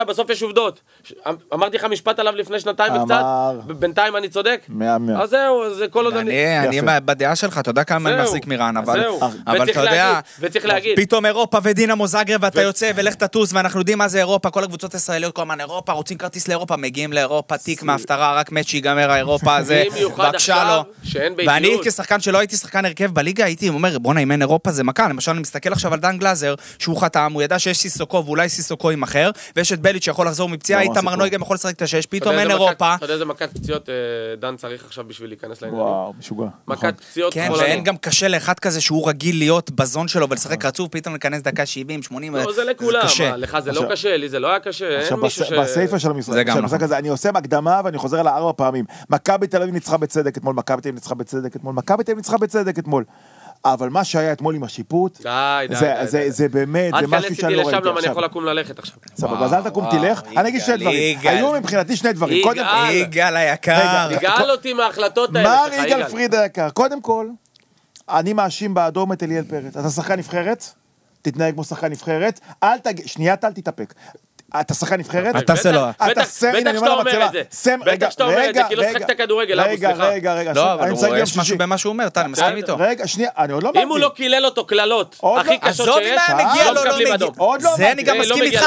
בסוף יש עובדות. אמרתי לך משפט עליו לפני שנתיים וקצת, בינתיים אני צודק? אז זהו, זה כל עוד אני בדעה שלך, אתה יודע כמה אני מחזיק מירן, אבל אתה יודע, וצריך להגיד. פתאום אירופה ודינמו זאגרב, ואתה יוצא ולך תטוס, ואנחנו יודעים מה זה אירופה, כל הקבוצות הישראליות, כל הזמן אירופה, רוצים כרטיס לאירופה, מגיעים לאירופה, תיק מההפטרה, רק מאץ' שיגמר האירופה הזה, בבקשה לו. ואני כשחקן שלא הייתי שחקן הרכב בליגה, הייתי אומר, בוא נאמן אירופה זה מכה. למשל, אני מסתכל עכשיו על דן גלאזר, שהוא חתם, הוא ידע שיש סיסוקו, ואולי סיסוקו יימכר, ויש את בליץ' שיכול לחזור מפציעה, איתמר נוי גם יכול לשחק את השש, פתאום אין אירופה. אתה יודע איזה מכת פציעות דן צריך עכשיו בשביל להיכנס לעניינים? וואו, משוגע. מכת פציעות כן, ואין גם קשה לאחד כזה שהוא רגיל להיות בזון שלו ולשחק רצוף, פתאום להיכנס דקה 70, 80, לא, זה לכולם, לך זה לא קשה, לי זה לא היה קשה, אין מישהו ש... בסייפה של המשחק הזה, אני עושה הקדמה ואני חוזר עליה 4 פעמים. מכבי תל אביב ניצחה בצדק אתמול, מכבי תל אביב ניצחה בצדק אתמול, מכבי תל אביב ניצחה בצדק אתמול. אבל מה שהיה אתמול עם השיפוט, זה באמת, זה משהו שאני לא ראיתי עכשיו. אני יכול לקום ללכת עכשיו. סבבה, אז אל תקום תלך, אני אגיד 2 דברים. היו מבחינתי 2 דברים. יגאל היקר. יגאל אותי מההחלטות האלה. מר יגאל פריד היקר. קודם כל, אני מאשים באדום את אליאל פרץ. אתה שחקן נבחרת, תתנהג כמו שחקן נבחרת, שנייה, אל תתאפק. אתה שחקן נבחרת? אתה עושה לו. בטח שאתה אומר את זה. בטח שאתה אומר את זה, כי לא שחקת הכדורגל. רגע. לא, אבל יש משהו במה שהוא אומר, אני מסכים איתו. רגע, שנייה, אני עוד לא אמרתי. אם הוא לא קילל אותו קללות, הכי קשות שיש, לא מקבלים אדום. זה אני גם מסכים איתך.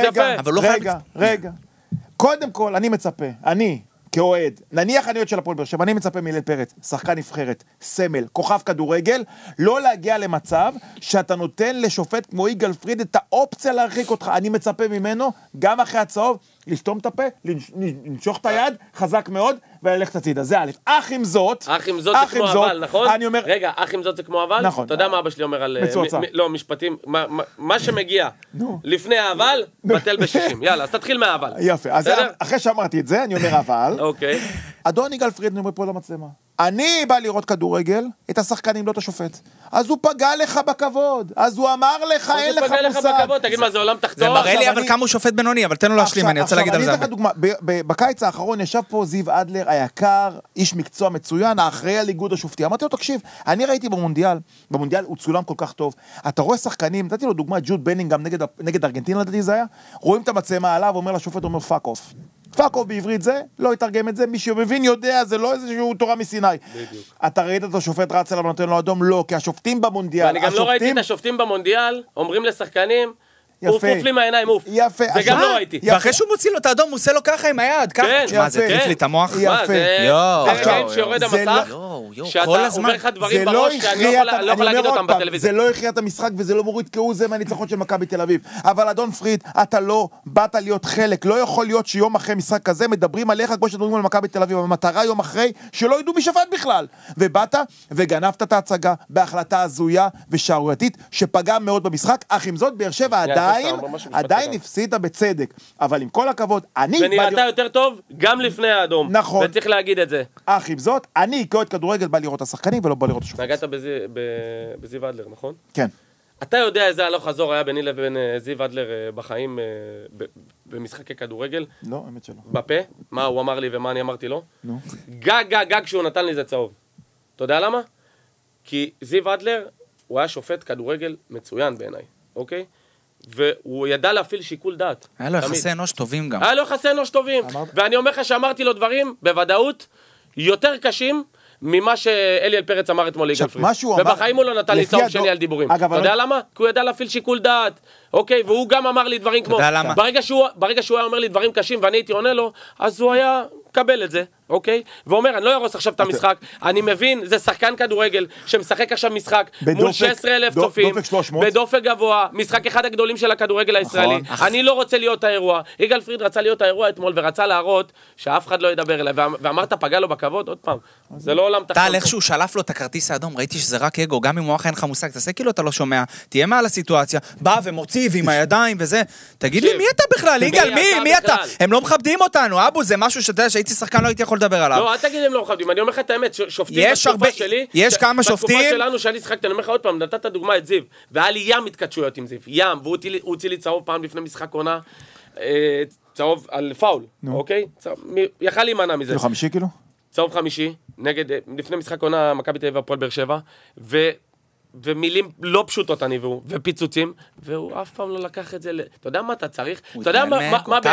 רגע. קודם כל, אני מצפה, אני כאוהד, נניח אני עוד של הפועל באר שבע, אני מצפה מאליאל פרץ, שחקן נבחרת, סמל, כוכב כדורגל, לא להגיע למצב שאתה נותן לשופט כמו יגאל פריד את האופציה להרחיק אותך. אני מצפה ממנו, גם אחרי הצהוב, לסתום את הפה, לנשוך את היד, חזק מאוד, וללכת הצידה. זה א'. אך עם זאת זה כמו אבל, נכון? אני אומר... רגע, אך עם זאת זה כמו אבל? נכון. אתה יודע מה אבא שלי אומר על... מצועצע. לא, משפטים, מה שמגיע לפני האבל, בטל ב-60. יאללה, אז תתחיל מהאבל. יפה. אז אחרי שאמרתי את זה, אני אומר אבל. אוקיי. אדון יגאל פריד, אני אומר פה למצלמה. אני בא לראות כדורגל, את השחקנים, לא את השופט. אז הוא פגע לך בכבוד. אז הוא אמר לך, אין לך מושג. הוא פגע לך בכבוד, תגיד מה, זה עולם תחתון. זה מראה לי אבל כמה הוא שופט בינוני, אבל תן לו להשלים, אני רוצה להגיד על זה. אני אתן לך דוגמה, בקיץ האחרון ישב פה זיו אדלר, היקר, איש מקצוע מצוין, האחראי על איגוד השופטי. אמרתי לו, תקשיב, אני ראיתי במונדיאל הוא צולם כל כך טוב. אתה רואה שחקנים, נתתי לו דוגמה, ג'וד בנינגהם נגד ארגנטינה, לדעתי זה היה, רואים את המצלמה עליו, אומר לשופט, אומר פאק אוף. פאק אוף בעברית זה, לא יתרגם את זה, מי שמבין יודע, זה לא איזשהו תורה מסיני. אתה ראית את השופט רץ אליו ונותן לו אדום? לא, כי השופטים במונדיאל, ואני גם לא ראיתי את השופטים במונדיאל, אומרים לשחקנים, אוף לי מהעיניים, אוף. יפה. זה גם לא ראיתי. ואחרי שהוא מוציא לו את האדום, הוא עושה לו ככה עם היד, ככה. מה, זה טיף לי את המוח? יפה. זה רגעים שיורד המסך, שאתה אומר לך דברים בראש שאני לא יכול להגיד אותם בטלוויזיה. זה לא הכריע את המשחק וזה לא מוריד כהוא זה מהניצחון של מכבי תל אביב. אבל אדון פריד, אתה לא באת להיות חלק. לא יכול להיות שיום אחרי משחק כזה מדברים עליך כמו שדברים על מכבי תל אביב. המטרה יום אחרי שלא ידעו משפט בכלל. ובאת וגנבת את ההצגה בהחלטה הזויה ושערורייתית שפגע מאוד במשחק. אך עם זאת באר שבע עדיין הפסידה בצדק, אבל עם כל הכבוד, ונראתה יותר טוב גם לפני האדום. נכון. וצריך להגיד את זה. אך עם זאת, אני כאוהד כדורגל בא לראות את השחקנים ולא בא לראות את השופט. נגעת בזיו אדלר, נכון? כן. אתה יודע איזה הלוך חזור היה ביני לבין זיו אדלר בחיים במשחקי כדורגל? לא, האמת שלא. בפה? מה הוא אמר לי ומה אני אמרתי לו? נו. גג שהוא נתן לי זה צהוב. אתה יודע למה? כי זיו אדלר הוא היה שופט כדורגל מצוין בעיניי, אוקיי? והוא ידע להפעיל שיקול דעת. היה לו יחסי אנוש טובים גם. היה לו יחסי אנוש טובים. ואני אומר לך שאמרתי לו דברים, בוודאות, יותר קשים ממה שאליאל פרץ אמר אתמול ליגאל פריד. ובחיים הוא לא נתן לי צהוב שני על דיבורים. אתה יודע למה? כי הוא ידע להפעיל שיקול דעת. אוקיי, והוא גם אמר לי דברים כמו... ברגע שהוא היה אומר לי דברים קשים ואני הייתי עונה לו, אז הוא היה קבל את זה. אוקיי? ואומר, אני לא ארוס עכשיו את המשחק, אני מבין, זה שחקן כדורגל שמשחק עכשיו משחק מול 16,000 צופים, בדופק גבוה, משחק אחד הגדולים של הכדורגל הישראלי. אני לא רוצה להיות האירוע. יגאל פריד רצה להיות האירוע אתמול ורצה להראות שאף אחד לא ידבר אליי, ואמרת פגע לו בכבוד, עוד פעם, זה לא עולם תחתון. טל, איכשהו שלף לו את הכרטיס האדום, ראיתי שזה רק אגו, גם אם הוא אחרי אין לך מושג, תעשה כאילו אתה לא שומע, תהיה מעל הסיטואציה, בא ומוציא עם הידיים וזה. תגיד לי, מי אתה בכלל, יגאל? מי אתה? הם לא מכבדים אותנו, אבו, זה משהו שאתה יודע שהייתי שחקן לא הייתי יכול לדבר עליו. לא, אל תגיד הם לא מכבדים, אני אומר לך את האמת, שופטים בתקופה שלי, יש כמה שופטים, בתקופה שלנו שאני שחקתי, אני אומר לך עוד פעם, נתת דוגמה את זיו, והיה לי ים התקדשויות עם זיו, ים, והוא הוציא לי צהוב פעם לפני משחק עונה, צהוב על פאול, אוקיי? יכל להימנע מזה. כאילו 5 כאילו? צהוב 5, לפני משחק עונה, מכבי תל אביב הפועל באר שבע, ומילים לא פשוטות אני והוא, ופיצוצים, והוא אף פעם לא לקח את זה, אתה יודע מה אתה צריך? אתה יודע מה